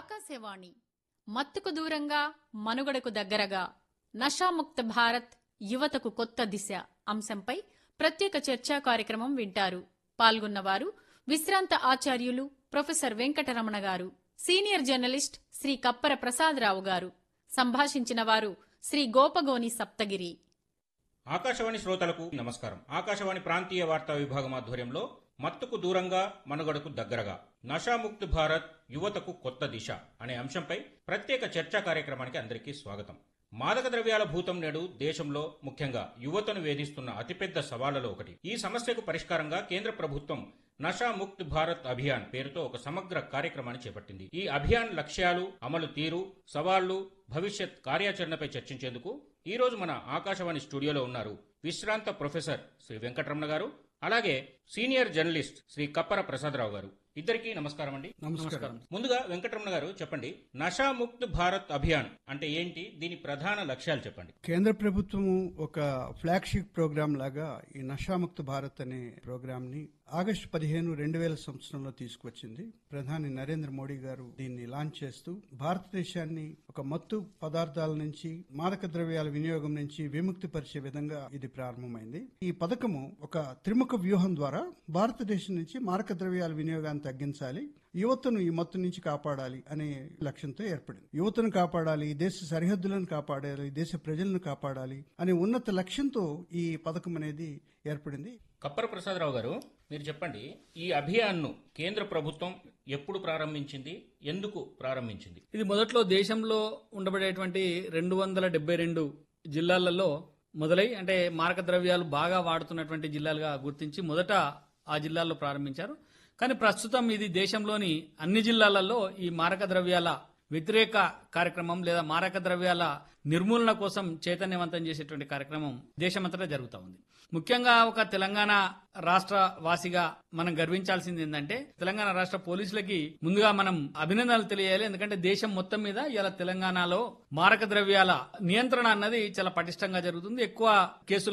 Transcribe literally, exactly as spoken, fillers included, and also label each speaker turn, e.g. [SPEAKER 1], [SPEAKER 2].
[SPEAKER 1] ఆకాశవాణి మత్తుకు దూరంగా మనుగడకు దగ్గరగా నషాముక్త భారత్ యువతకు కొత్త దిశ అంశంపై ప్రత్యేక చర్చా కార్యక్రమం వింటారు. పాల్గొన్నవారు విశ్రాంత ఆచార్యులు ప్రొఫెసర్ వెంకటరమణ గారు, సీనియర్ జర్నలిస్ట్ శ్రీ కప్పర ప్రసాదరావు గారు. సంభాషించిన వారు శ్రీ గోపగోని సప్తగిరి.
[SPEAKER 2] ఆకాశవాణి శ్రోతలకు నమస్కారం. ఆకాశవాణి ప్రాంతీయ వార్తా విభాగం ఆధ్వర్యంలో మత్తుకు దూరంగా మనుగడకు దగ్గరగా నషాముక్త్ భారత్ యువతకు కొత్త దిశ అనే అంశంపై ప్రత్యేక చర్చా కార్యక్రమానికి అందరికీ స్వాగతం. మాదక ద్రవ్యాల భూతం నేడు దేశంలో ముఖ్యంగా యువతను వేధిస్తున్న అతిపెద్ద సవాళ్లలో ఒకటి. ఈ సమస్యకు పరిష్కారంగా కేంద్ర ప్రభుత్వం నషాముక్త్ భారత్ అభియాన్ పేరుతో ఒక సమగ్ర కార్యక్రమాన్ని చేపట్టింది. ఈ అభియాన్ లక్ష్యాలు, అమలు తీరు, సవాళ్లు, భవిష్యత్ కార్యాచరణపై చర్చించేందుకు ఈ రోజు మన ఆకాశవాణి స్టూడియోలో ఉన్నారు విశ్రాంత ప్రొఫెసర్ శ్రీ వెంకటరమణ గారు, అలాగే సీనియర్ జర్నలిస్ట్ శ్రీ కప్పర ప్రసాదరావు గారు. ఇద్దరికీ నమస్కారం అండి.
[SPEAKER 3] నమస్కారం.
[SPEAKER 2] ముందుగా వెంకటరమణ గారు చెప్పండి, నషాముక్త్ భారత్ అభియాన్ అంటే ఏంటి, దీని ప్రధాన లక్ష్యాలు చెప్పండి.
[SPEAKER 3] కేంద్ర ప్రభుత్వం ఒక ఫ్లాగ్షిప్ ప్రోగ్రాం లాగా ఈ నషాముక్త భారత్ అనే ప్రోగ్రామ్ ని ఆగస్టు పదిహేను రెండు వేల సంవత్సరంలో తీసుకువచ్చింది. ప్రధాని నరేంద్ర మోడీ గారు దీన్ని లాంచ్ చేస్తూ భారతదేశాన్ని ఒక మత్తు పదార్థాల నుంచి, మాదక ద్రవ్యాల వినియోగం నుంచి విముక్తి పరిచే విధంగా ఇది ప్రారంభమైంది. ఈ పథకము ఒక త్రిముఖ వ్యూహం ద్వారా భారతదేశం నుంచి మాదక ద్రవ్యాల వినియోగాన్ని తగ్గించాలి, యువతను ఈ మత్తు నుంచి కాపాడాలి అనే లక్ష్యంతో ఏర్పడింది. యువతను కాపాడాలి, దేశ సరిహద్దులను కాపాడాలి, దేశ ప్రజలను కాపాడాలి అనే ఉన్నత లక్ష్యంతో ఈ పథకం అనేది ఏర్పడింది.
[SPEAKER 2] కప్పర ప్రసాదరావు గారు, మీరు చెప్పండి, ఈ అభియాన్ను కేంద్ర ప్రభుత్వం ఎప్పుడు ప్రారంభించింది, ఎందుకు ప్రారంభించింది?
[SPEAKER 4] ఇది మొదట్లో దేశంలో ఉండబడేటువంటి రెండు వందల డెబ్బై రెండు జిల్లాలలో మొదలై, అంటే మారక ద్రవ్యాలు బాగా వాడుతున్నటువంటి జిల్లాలుగా గుర్తించి మొదట ఆ జిల్లాల్లో ప్రారంభించారు. కానీ ప్రస్తుతం ఇది దేశంలోని అన్ని జిల్లాలలో ఈ మారక ద్రవ్యాల వ్యతిరేక కార్యక్రమం లేదా మారక ద్రవ్యాల నిర్మూలన కోసం చైతన్యవంతం చేసేటువంటి కార్యక్రమం దేశమంతటా జరుగుతూ ఉంది. ముఖ్యంగా ఒక తెలంగాణ రాష్ట్ర వాసిగా మనం గర్వించాల్సింది ఏంటంటే, తెలంగాణ రాష్ట్ర పోలీసులకి ముందుగా మనం అభినందనలు తెలియాలి. ఎందుకంటే దేశం మొత్తం మీద ఇలా తెలంగాణలో మారక ద్రవ్యాల నియంత్రణ అన్నది చాలా పటిష్టంగా జరుగుతుంది. ఎక్కువ కేసులు